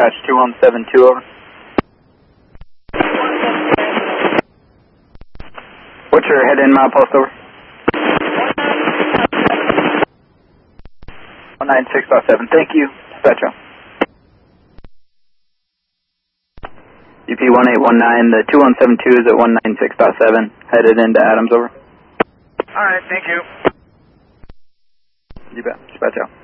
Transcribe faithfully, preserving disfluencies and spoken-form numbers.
dispatch two one seven two, over. What's your head in milepost, over? one nine six dot seven, thank you. Dispatch out. U P one eight one nine, the two one seven two is at one nine six dot seven, headed into Adams, over. Alright, thank you. You bet. Dispatch out.